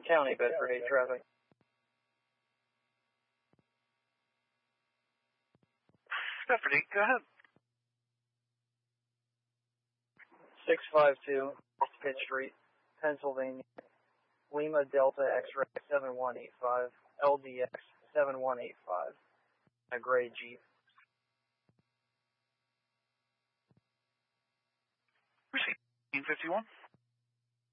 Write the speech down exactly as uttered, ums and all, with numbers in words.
County, Bedford eight traffic. Bedford eight, go ahead. six five two Pitt Street, Pennsylvania. Lima Delta X-Ray seven one eight five, L D X seven one eight five. A gray Jeep. Receipt fifty-one.